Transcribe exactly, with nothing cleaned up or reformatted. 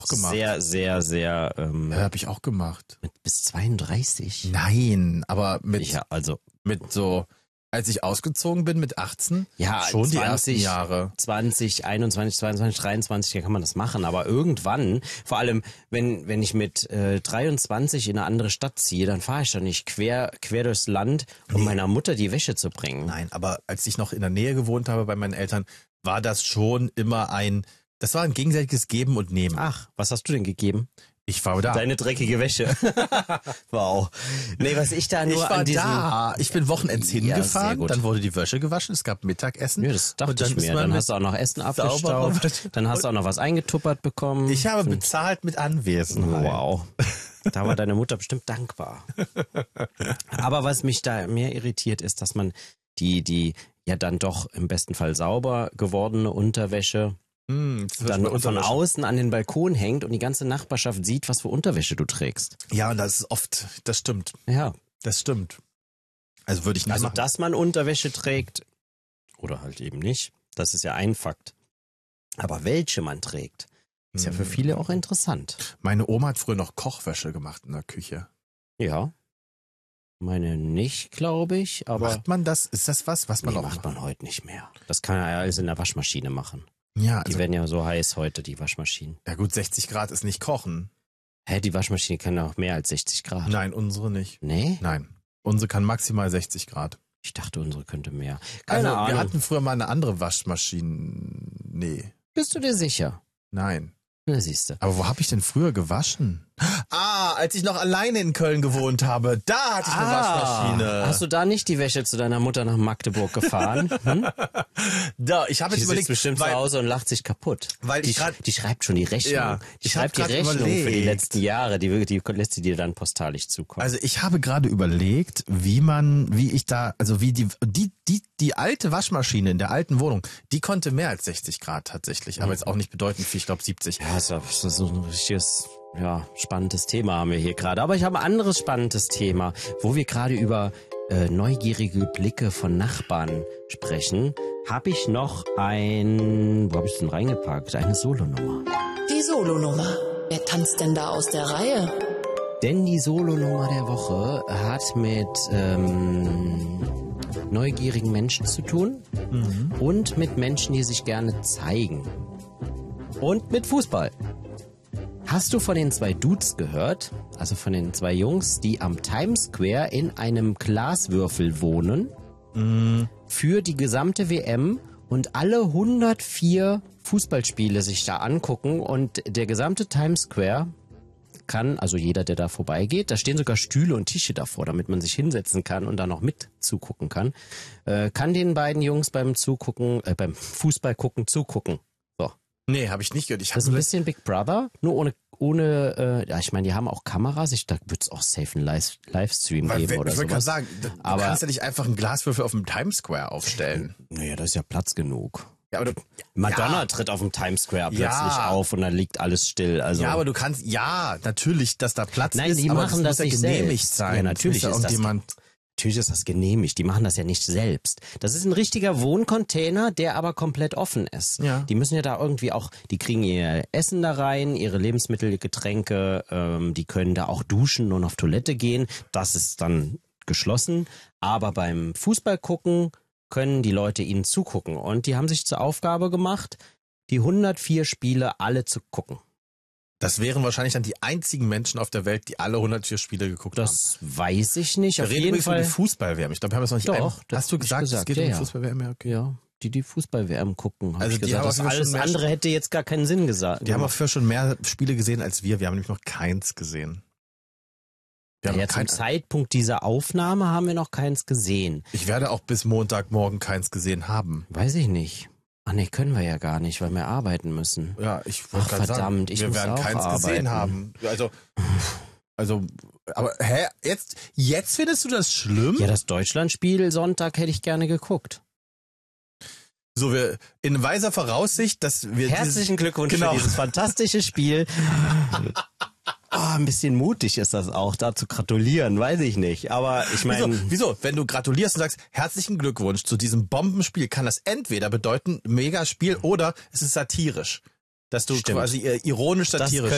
gemacht. Sehr, sehr, sehr. Ähm, Ja, habe ich auch gemacht. mit bis zweiunddreißig. Nein, aber mit, Ja, also mit so, als ich ausgezogen bin mit achtzehn, ja, schon die ersten zwanzig Jahre. zwanzig, einundzwanzig, zweiundzwanzig, dreiundzwanzig, da kann man das machen. Aber irgendwann, vor allem, wenn wenn ich mit äh, dreiundzwanzig in eine andere Stadt ziehe, dann fahre ich doch nicht quer quer durchs Land, um meiner Mutter die Wäsche zu bringen. Nein, aber als ich noch in der Nähe gewohnt habe bei meinen Eltern, war das schon immer ein, das war ein gegenseitiges Geben und Nehmen. Ach, was hast du denn gegeben? Ich war da. Deine dreckige Wäsche. Wow. Nee, was ich da nur ich war an diesem... da. Ich bin wochenends Ja, hingefahren, sehr gut. dann wurde die Wäsche gewaschen, es gab Mittagessen. Ja, das dachte und dann ich ist mir. man Dann mit hast du auch noch Essen sauberer abgestaubt. Wäsche- Dann hast du auch noch was eingetuppert bekommen. Ich habe bezahlt mit Anwesenheit. Wow. Da war deine Mutter bestimmt dankbar. Aber was mich da mehr irritiert, ist, dass man die, die ja dann doch im besten Fall sauber gewordene Unterwäsche Hm, das wird dann bei von Unterwäsche. außen an den Balkon hängt und die ganze Nachbarschaft sieht, was für Unterwäsche du trägst. Ja, und das ist oft, das stimmt. Ja. Das stimmt. Also würde ich nicht Also, machen. dass man Unterwäsche trägt oder halt eben nicht, das ist ja ein Fakt. Aber welche man trägt, ist ja für viele auch interessant. Meine Oma hat früher noch Kochwäsche gemacht in der Küche. Ja. Meine nicht, glaube ich, aber Macht man das? Ist das was, was man nee, auch macht man heute nicht mehr. Das kann man ja alles in der Waschmaschine machen. Ja, Die also, werden ja so heiß heute, die Waschmaschinen. ja gut, sechzig Grad ist nicht kochen. Hä, die Waschmaschine kann ja auch mehr als sechzig Grad. Nein, unsere nicht. Nee? Nein. Unsere kann maximal sechzig Grad. Ich dachte, unsere könnte mehr. Keine Also, Ahnung. wir hatten früher mal eine andere Waschmaschine. Nee, Bist du dir sicher? nein. Na, siehst du. Aber wo habe ich denn früher gewaschen? Ah, als ich noch alleine in Köln gewohnt habe, da hatte ich eine Waschmaschine. Hast du da nicht die Wäsche zu deiner Mutter nach Magdeburg gefahren? Hm? Da, ich habe Die jetzt sitzt überlegt, bestimmt weil, zu Hause und lacht sich kaputt. weil die, ich grad- die schreibt schon die Rechnung. Ja, die ich hab schreibt die grad Rechnung für die überlegt. letzten Jahre. Die, die lässt sie dir dann postalisch zukommen. also ich habe gerade überlegt, wie man, wie ich da, also wie die, die, die, die alte Waschmaschine in der alten Wohnung, die konnte mehr als sechzig Grad tatsächlich, aber jetzt auch nicht bedeutend viel, ich glaube siebzig. Ja, das ist so ein richtiges, ja, spannendes Thema haben wir hier gerade. Aber ich habe ein anderes spannendes Thema, wo wir gerade über äh, neugierige Blicke von Nachbarn sprechen. Habe ich noch ein, wo habe ich denn reingepackt? Eine Solonummer. Die Solonummer. Wer tanzt denn da aus der Reihe? Denn die Solonummer der Woche hat mit ähm, neugierigen Menschen zu tun und mit Menschen, die sich gerne zeigen. Und mit Fußball. Hast du von den zwei Dudes gehört? Also von den zwei Jungs, die am Times Square in einem Glaswürfel wohnen für die gesamte W M und alle hundertvier Fußballspiele sich da angucken und der gesamte Times Square kann, also jeder, der da vorbeigeht, da stehen sogar Stühle und Tische davor, damit man sich hinsetzen kann und da noch mit zugucken kann, äh, kann den beiden Jungs beim Zugucken, äh, beim Fußball gucken zugucken. So. Nee, habe ich nicht gehört. Ich Das ist ein habe bisschen Big Brother, nur ohne, ohne, äh, ja, ich meine, die haben auch Kameras, ich, da wird es auch safe einen Live Livestream weil, geben wenn, oder ich wollte gerade sowas. sagen, du Aber- kannst ja nicht einfach einen Glaswürfel auf dem Times Square aufstellen. Naja, da ist ja Platz genug. Ja, aber du, Madonna ja, tritt auf dem Times Square plötzlich Ja. auf und dann liegt alles still. Also ja, aber du kannst, ja, natürlich, dass da Platz Nein, ist, die aber machen das, das muss nicht ja genehmigt selbst. sein. Ja, natürlich muss ja ist das- irgendjemand. Natürlich ist das genehmigt. Die machen das ja nicht selbst. Das ist ein richtiger Wohncontainer, der aber komplett offen ist. Ja. Die müssen ja da irgendwie auch, die kriegen ihr Essen da rein, ihre Lebensmittel, Getränke, ähm, die können da auch duschen und auf Toilette gehen. Das ist dann geschlossen. Aber beim Fußball gucken können die Leute ihnen zugucken. Und die haben sich zur Aufgabe gemacht, die hundertvier Spiele alle zu gucken. Das wären wahrscheinlich dann die einzigen Menschen auf der Welt, die alle hundertvier Spiele geguckt haben. Das weiß ich nicht. Wir Auf reden jeden übrigens über Fall. die Fußball-W M. Ich glaube, wir haben das noch nicht Doch, ein... das Hast du hab ich gesagt, es gesagt, geht ja, um die ja. Fußball-W M? Ja, okay. Ja, die die Fußball-W M gucken, habe Also ich die gesagt. haben Das auf jeden Fall alles schon mehr- andere hätte jetzt gar keinen Sinn gesagt. Die haben auch für schon mehr Spiele gesehen als wir. Wir haben nämlich noch keins gesehen. Wir haben ja, noch zum kein, Zeitpunkt dieser Aufnahme haben wir noch keins gesehen. ich werde auch bis Montagmorgen keins gesehen haben. Weiß ich nicht. Ach nee, können wir ja gar nicht, weil wir arbeiten müssen. Ja, ich Ach, wollte gerade sagen, verdammt, ich wir muss werden auch keins arbeiten. gesehen haben. Also, also, aber hä, jetzt, jetzt findest du das schlimm? Ja, das Deutschlandspiel Sonntag hätte ich gerne geguckt. So, wir in weiser Voraussicht, dass wir Herzlichen Glückwunsch Genau. für dieses fantastische Spiel. Oh, ein bisschen mutig ist das auch, da zu gratulieren, weiß ich nicht. Aber ich Wieso, meine, wieso? Wenn du gratulierst und sagst, herzlichen Glückwunsch zu diesem Bombenspiel, kann das entweder bedeuten, Megaspiel oder es ist satirisch. Dass du Stimmt. quasi äh, ironisch das satirisch